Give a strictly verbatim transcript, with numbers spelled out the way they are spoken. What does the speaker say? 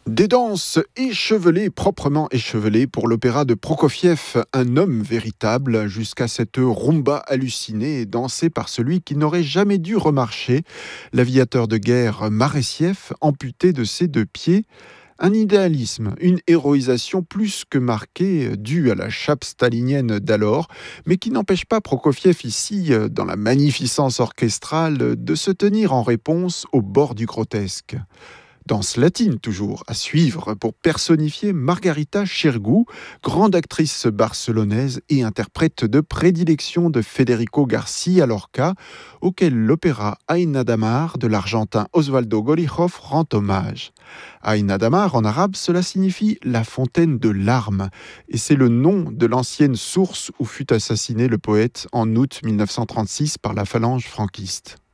Des danses échevelées, proprement échevelées pour l'opéra de Prokofiev, un homme véritable, jusqu'à cette rumba hallucinée dansée par celui qui n'aurait jamais dû remarcher, l'aviateur de guerre Maressiev, amputé de ses deux pieds. Un idéalisme, une héroïsation plus que marquée, due à la chape stalinienne d'alors, mais qui n'empêche pas Prokofiev ici, dans la magnificence orchestrale, de se tenir en réponse au bord du grotesque. Danse latine toujours, à suivre pour personnifier Margarita Xirgu, grande actrice barcelonaise et interprète de prédilection de Federico García Lorca, auquel l'opéra Aïna Damar de l'argentin Osvaldo Golijov rend hommage. Aïna Damar, en arabe, cela signifie la fontaine de larmes, et c'est le nom de l'ancienne source où fut assassiné le poète en août mille neuf cent trente-six par la phalange franquiste.